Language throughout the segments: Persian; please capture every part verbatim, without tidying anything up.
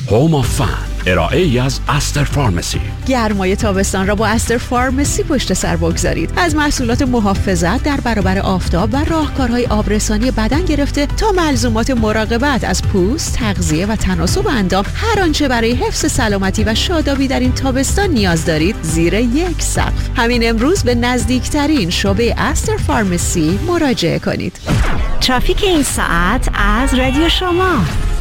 هوم آف فن، ارائه ای از استر فارمسی. گرمای تابستان را با استر فارمسی پشت سر بگذارید. از محصولات محافظت در برابر آفتاب و راهکارهای آبرسانی بدن گرفته تا ملزومات مراقبت از پوست، تغذیه و تناسب اندام، هر آنچه برای حفظ سلامتی و شادابی در این تابستان نیاز دارید زیر یک سقف. همین امروز به نزدیکترین شعبه استر فارمسی مراجعه کنید. ترافیک این ساعت از رادیو شما.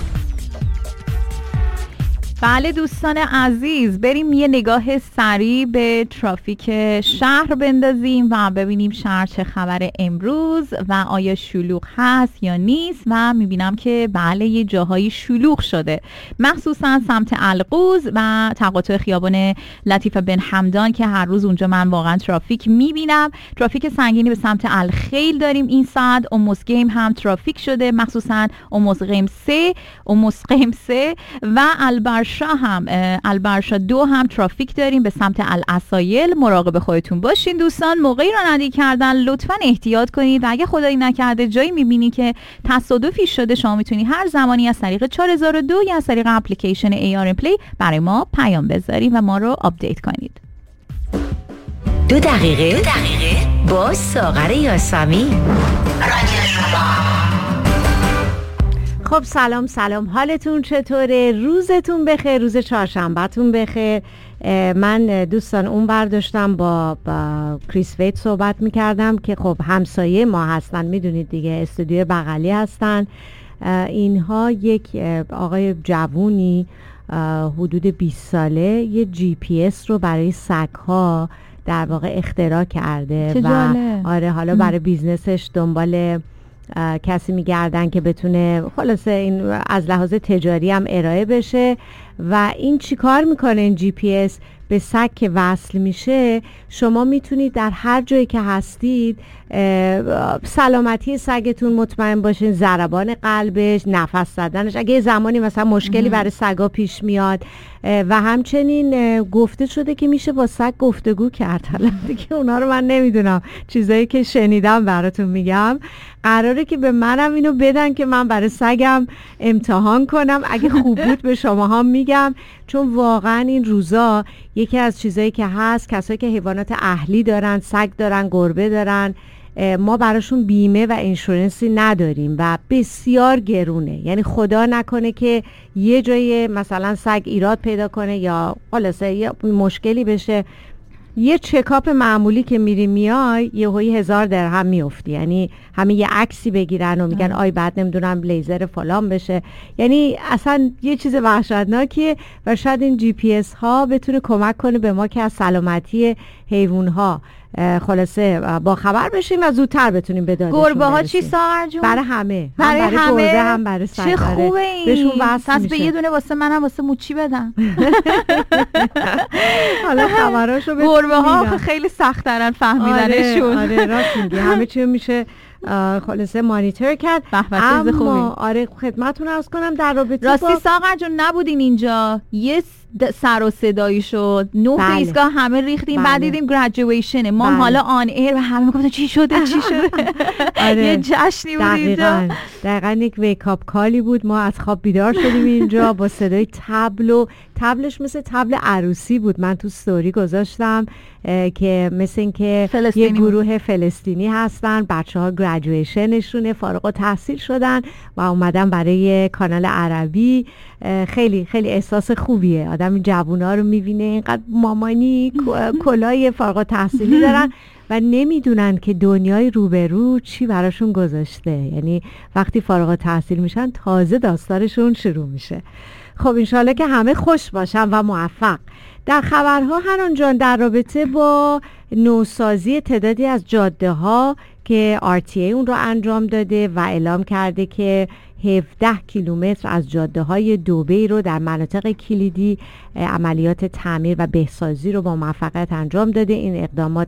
بله دوستان عزیز، بریم یه نگاه سریع به ترافیک شهر بندازیم و ببینیم شهر چه خبر امروز و آیا شلوغ هست یا نیست. و میبینم که بله یه جاهایی شلوغ شده، مخصوصا سمت القوز و تقاطع خیابان لطیفه بن حمدان که هر روز اونجا من واقعا ترافیک میبینم. ترافیک سنگینی به سمت الخیل داریم این ساعت. اوموس گیم هم ترافیک شده، مخصوصا اوموس قیم سه اوموس قیم سه و البرش شاه هم البرشا دو هم ترافیک داریم به سمت العسایل. مراقب خودتون باشین دوستان. موقعی رانندگی کردن لطفاً احتیاط کنید و اگه خدایی نکرده جایی میبینی که تصادفی شده، شما میتونی هر زمانی از طریق چهار هزار و دو یا از طریق اپلیکیشن ای آر ام پلی برای ما پیام بذارید و ما رو آپدیت کنید. دو دقیقه دو دقیقه با ساغر یاسمین. رادیو شما. خب سلام سلام، حالتون چطوره؟ روزتون بخیر، روز چهارشنبهتون بخیر. من دوستان اون برداشتم با, با کریس ویت صحبت میکردم که خب همسایه ما هستن، میدونید دیگه، استودیو بغلی هستن. اینها یک آقای جوونی حدود بیست ساله یه جی پی اس رو برای سگ‌ها در واقع اختراع کرده و آره حالا برای بیزنسش دنبال کسی میگردن که بتونه خلاصه این از لحاظ تجاری هم ارائه بشه. و این چی کار میکنه این جی پی اس؟ به سگ که وصل میشه شما میتونید در هر جایی که هستید سلامتی سگتون مطمئن باشین، ضربان قلبش، نفس زدنش، اگه زمانی مثلا مشکلی برای سگا پیش میاد. و همچنین گفته شده که میشه با سگ گفتگو کرد. حالا دیگه اونا رو من نمیدونم، چیزایی که شنیدم براتون میگم. قراره که به منم اینو بدن که من برای سگم امتحان کنم، اگه خوب بود به شما هم میگم، چون واقعا این روزا یکی از چیزایی که هست، کسایی که حیوانات اهلی دارن، سگ دارن، گربه دارن، ما براشون بیمه و اینشورنسی نداریم و بسیار گرونه. یعنی خدا نکنه که یه جای مثلا سگ ایراد پیدا کنه یا خلاصه یه مشکلی بشه، یه چکاپ معمولی که میری میای یهویی هزار درهم میافتی. یعنی همین یه عکسی بگیرن و میگن آی بعد نمیدونم لیزر فلان بشه. یعنی اصلا یه چیز وحشتناکیه و شاید این جی پی اس ها بتونه کمک کنه به ما که از سلامتی حیوان ها خلاصه با خبر بشیم و زودتر بتونیم به دادشون برسیم. گربه ها چی ساغر جون؟ برای همه، برای هم برای همه گربه هم برای سگ. چه خوبه این. بهشون وصل میشه. به یه دونه واسه منم واسه موچی بدم. حالا خبراشو بهتون گربه ها خیلی سخت دارن فهمیدنشون. آره آره راست میگی، همه چی میشه خلاصه مانیتور کرد. اما آره خدمتتون عرض کنم در رابطه راستی با ساغر جون نبودین اینجا، یه سر و صدایی شد، نه تا ایستگاه همه ریختیم. بله. بعد دیدیم گریجویشن ما بله. حالا آن ایر و همه میگفتن چی شده چی شده. آره. یه جشنی بود اینجا. دقیقاً یک ویک اپ کالی بود. ما از خواب بیدار شدیم اینجا با صدای تبل و تبلش مثل تبل عروسی بود. من تو استوری گذاشتم که مثل این که یه گروه فلسطینی هستن، بچه‌ها گریجویشنشونه، فارغ التحصیل شدن و اومدن برای کانال عربی. خیلی خیلی احساس خوبیه، آدم جوونا رو میبینه اینقدر مامانی کلاه فارغ التحصیلی دارن و نمیدونن که دنیای روبرو چی براشون گذاشته. یعنی وقتی فارغ التحصیل میشن تازه داستانشون شروع میشه. خب انشالله که همه خوش باشن و موفق. در خبرها هران جان در رابطه با نوسازی تعدادی از جاده ها که آر تی ای اون رو انجام داده و اعلام کرده که هفده کیلومتر از جاده های دبی رو در مناطق کلیدی عملیات تعمیر و بهسازی رو با موفقیت انجام داده. این اقدامات